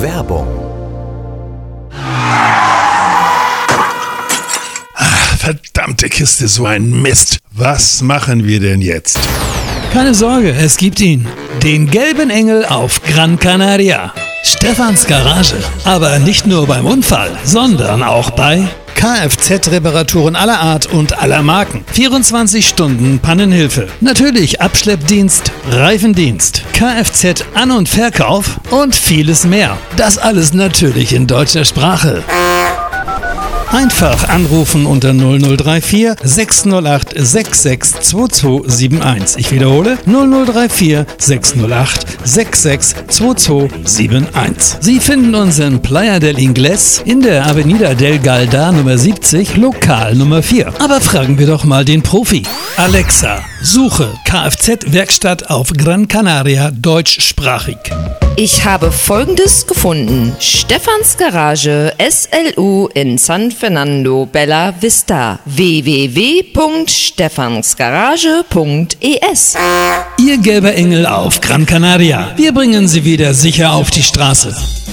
Werbung. Verdammte Kiste, so ein Mist. Was machen wir denn jetzt? Keine Sorge, es gibt ihn. Den gelben Engel auf Gran Canaria. Stefans Garage. Aber nicht nur beim Unfall, sondern auch bei Kfz-Reparaturen aller Art und aller Marken. 24 Stunden Pannenhilfe. Natürlich Abschleppdienst, Reifendienst, Kfz-An- und Verkauf und vieles mehr. Das alles natürlich in deutscher Sprache. Einfach anrufen unter 0034 608 662271. Ich wiederhole 0034 608 662271. Sie finden uns in Playa del Ingles in der Avenida del Galdar Nummer 70, Lokal Nummer 4. Aber fragen wir doch mal den Profi. Alexa, suche Kfz-Werkstatt auf Gran Canaria deutschsprachig. Ich habe Folgendes gefunden. Stefans Garage SLU in San Fernando Bella Vista. www.stefansgarage.es. Ihr gelber Engel auf Gran Canaria. Wir bringen Sie wieder sicher auf die Straße.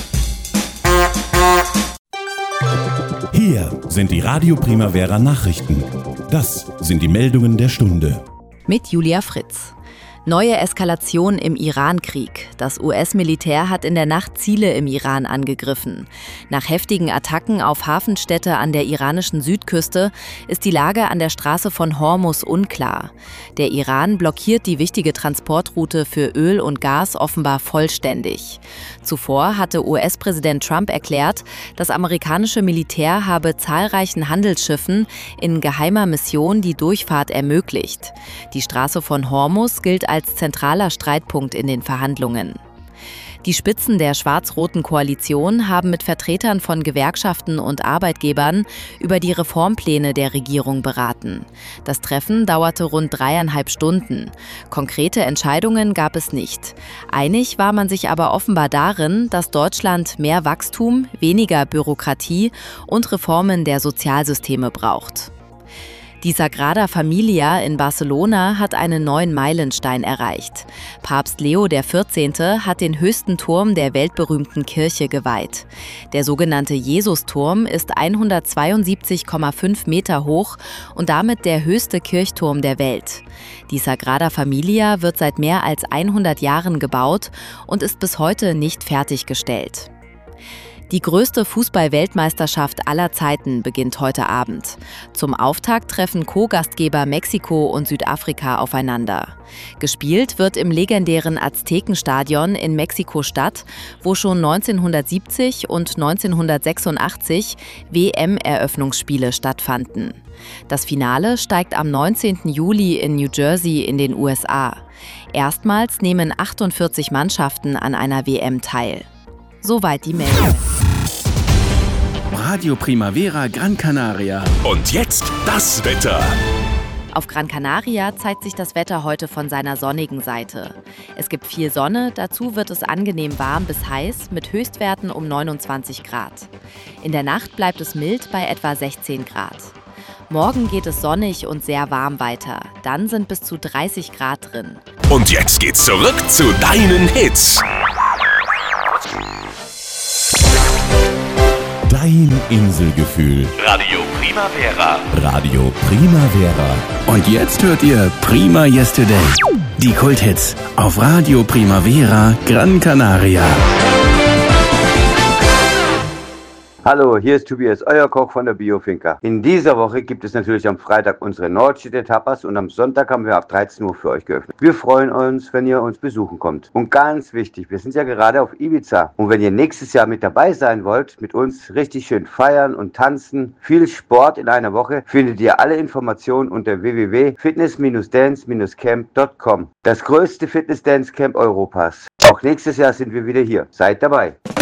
Hier sind die Radio Primavera Nachrichten. Das sind die Meldungen der Stunde. Mit Julia Fritz. Neue Eskalation im Iran-Krieg. Das US-Militär hat in der Nacht Ziele im Iran angegriffen. Nach heftigen Attacken auf Hafenstädte an der iranischen Südküste ist die Lage an der Straße von Hormuz unklar. Der Iran blockiert die wichtige Transportroute für Öl und Gas offenbar vollständig. Zuvor hatte US-Präsident Trump erklärt, das amerikanische Militär habe zahlreichen Handelsschiffen in geheimer Mission die Durchfahrt ermöglicht. Die Straße von Hormuz gilt als zentraler Streitpunkt in den Verhandlungen. Die Spitzen der schwarz-roten Koalition haben mit Vertretern von Gewerkschaften und Arbeitgebern über die Reformpläne der Regierung beraten. Das Treffen dauerte rund 3,5 Stunden. Konkrete Entscheidungen gab es nicht. Einig war man sich aber offenbar darin, dass Deutschland mehr Wachstum, weniger Bürokratie und Reformen der Sozialsysteme braucht. Die Sagrada Familia in Barcelona hat einen neuen Meilenstein erreicht. Papst Leo XIV. Hat den höchsten Turm der weltberühmten Kirche geweiht. Der sogenannte Jesusturm ist 172,5 Meter hoch und damit der höchste Kirchturm der Welt. Die Sagrada Familia wird seit mehr als 100 Jahren gebaut und ist bis heute nicht fertiggestellt. Die größte Fußball-Weltmeisterschaft aller Zeiten beginnt heute Abend. Zum Auftakt treffen Co-Gastgeber Mexiko und Südafrika aufeinander. Gespielt wird im legendären Aztekenstadion in Mexiko-Stadt, wo schon 1970 und 1986 WM-Eröffnungsspiele stattfanden. Das Finale steigt am 19. Juli in New Jersey in den USA. Erstmals nehmen 48 Mannschaften an einer WM teil. Soweit die Meldung. Radio Primavera Gran Canaria. Und jetzt das Wetter. Auf Gran Canaria zeigt sich das Wetter heute von seiner sonnigen Seite. Es gibt viel Sonne, dazu wird es angenehm warm bis heiß mit Höchstwerten um 29 Grad. In der Nacht bleibt es mild bei etwa 16 Grad. Morgen geht es sonnig und sehr warm weiter. Dann sind bis zu 30 Grad drin. Und jetzt geht's zurück zu deinen Hits. Dein Inselgefühl. Radio Primavera. Radio Primavera. Und jetzt hört ihr Prima Yesterday. Die Kulthits auf Radio Primavera Gran Canaria. Hallo, hier ist Tobias, euer Koch von der Biofinca. In dieser Woche gibt es natürlich am Freitag unsere Nordstädte-Tapas und am Sonntag haben wir ab 13 Uhr für euch geöffnet. Wir freuen uns, wenn ihr uns besuchen kommt. Und ganz wichtig, wir sind ja gerade auf Ibiza. Und wenn ihr nächstes Jahr mit dabei sein wollt, mit uns richtig schön feiern und tanzen, viel Sport in einer Woche, findet ihr alle Informationen unter www.fitness-dance-camp.com. Das größte Fitness-Dance-Camp Europas. Auch nächstes Jahr sind wir wieder hier. Seid dabei.